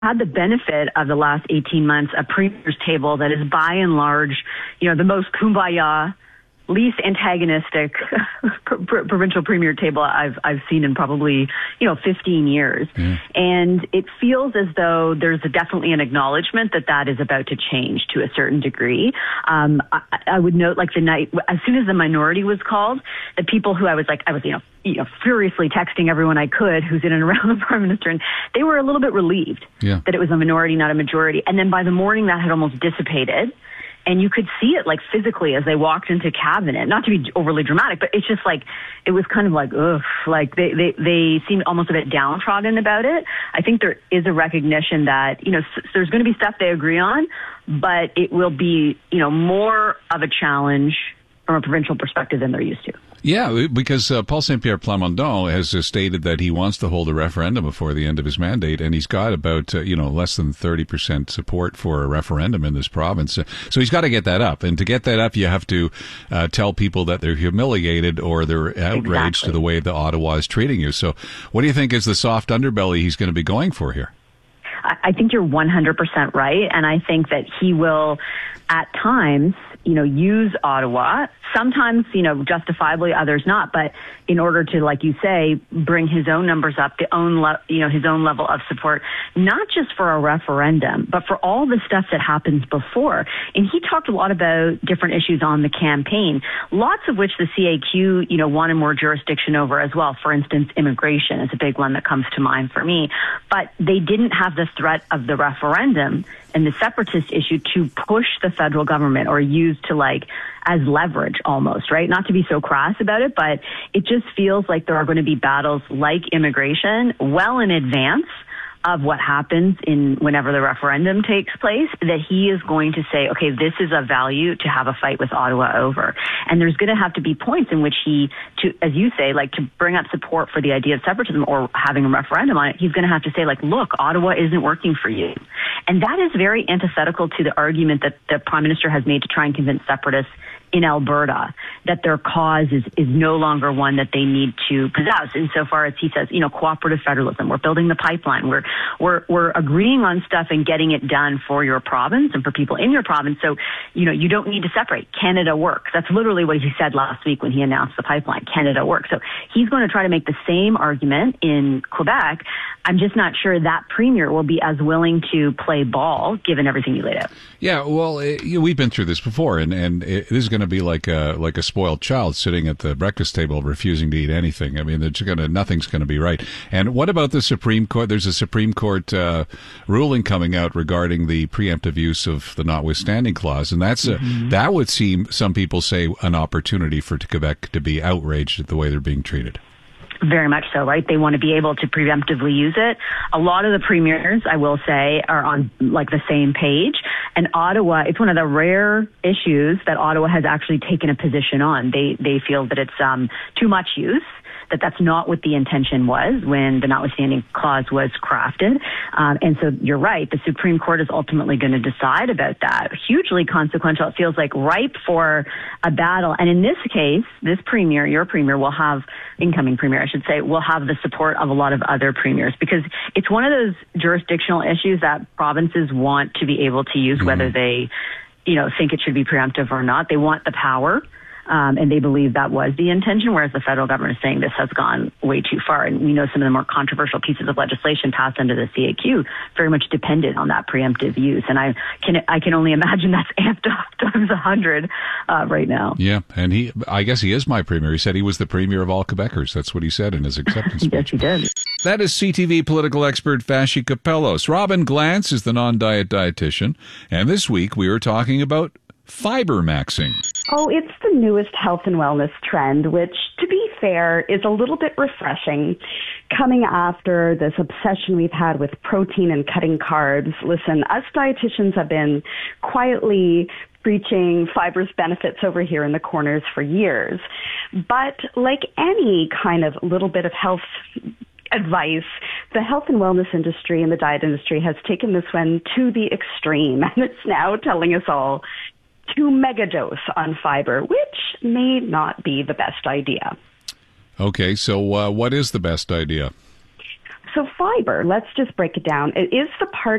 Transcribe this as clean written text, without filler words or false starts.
had the benefit of the last 18 months, a premier's table that is by and large, the most kumbaya, least antagonistic provincial premier table I've seen in probably 15 years. And it feels as though there's definitely an acknowledgement that is about to change to a certain degree. I would note, like, the night as soon as the minority was called, the people who I was furiously texting everyone I could who's in and around the prime minister, and they were a little bit relieved that it was a minority, not a majority. And then by the morning that had almost dissipated. And you could see it, like, physically as they walked into cabinet. Not to be overly dramatic, but it's just like, it was kind of like, ugh. Like, they seemed almost a bit downtrodden about it. I think there is a recognition that, there's going to be stuff they agree on, but it will be, more of a challenge from a provincial perspective than they're used to. Yeah, because Paul Saint-Pierre Plamondon has stated that he wants to hold a referendum before the end of his mandate, and he's got about, less than 30% support for a referendum in this province. So he's got to get that up. And to get that up, you have to tell people that they're humiliated or they're outraged to the way that Ottawa is treating you. So what do you think is the soft underbelly he's going to be going for here? I think you're 100% right, and I think that he will, at times, use Ottawa, sometimes, justifiably, others not, but in order to, like you say, bring his own numbers up, his own level of support, not just for a referendum, but for all the stuff that happens before. And he talked a lot about different issues on the campaign, lots of which the CAQ, wanted more jurisdiction over as well. For instance, immigration is a big one that comes to mind for me. But they didn't have the threat of the referendum and the separatist issue to push the federal government or use to, as leverage almost, right? Not to be so crass about it, but it just feels like there are going to be battles like immigration well in advance of what happens whenever the referendum takes place, that he is going to say, okay, this is a value to have a fight with Ottawa over. And there's going to have to be points in which as you say, to bring up support for the idea of separatism or having a referendum on it, he's going to have to say, look, Ottawa isn't working for you. And that is very antithetical to the argument that the Prime Minister has made to try and convince separatists in Alberta that their cause is no longer one that they need to possess. Insofar as he says, cooperative federalism, we're building the pipeline, we're agreeing on stuff and getting it done for your province and for people in your province. So, you don't need to separate. Canada works. That's literally what he said last week when he announced the pipeline. Canada works. So he's going to try to make the same argument in Quebec. I'm just not sure that premier will be as willing to play ball given everything you laid out. Yeah, well, we've been through this before, and this is going to be like a spoiled child sitting at the breakfast table refusing to eat anything. I mean, nothing's going to be right. And what about the Supreme Court? There's a Supreme Court ruling coming out regarding the preemptive use of the notwithstanding clause, and that would seem, some people say, an opportunity for Quebec to be outraged at the way they're being treated. Very much so, right? They want to be able to preemptively use it. A lot of the premiers, I will say, are on the same page. And Ottawa, it's one of the rare issues that Ottawa has actually taken a position on. They feel that it's too much use, that's not what the intention was when the notwithstanding clause was crafted. And so you're right, the Supreme Court is ultimately going to decide about that. Hugely consequential. It feels like ripe for a battle. And in this case, this premier, your premier, will have, incoming premier, I should say, will have the support of a lot of other premiers, because it's one of those jurisdictional issues that provinces want to be able to use, whether they, think it should be preemptive or not. They want the power. And they believe that was the intention, whereas the federal government is saying this has gone way too far. And we know some of the more controversial pieces of legislation passed under the CAQ very much depended on that preemptive use. And I can only imagine that's amped up times 100 right now. Yeah, and I guess he is my premier. He said he was the premier of all Quebecers. That's what he said in his acceptance speech. Yes, he did. That is CTV political expert Vassy Kapelos. Robin Glantz is the non-diet dietitian. And this week we are talking about fiber maxing. Oh, it's the newest health and wellness trend, which, to be fair, is a little bit refreshing. Coming after this obsession we've had with protein and cutting carbs, listen, us dietitians have been quietly preaching fiber's benefits over here in the corners for years. But like any kind of little bit of health advice, the health and wellness industry and the diet industry has taken this one to the extreme, and it's now telling us all to megadose on fiber, which may not be the best idea. Okay, so what is the best idea? So fiber, let's just break it down. It is the part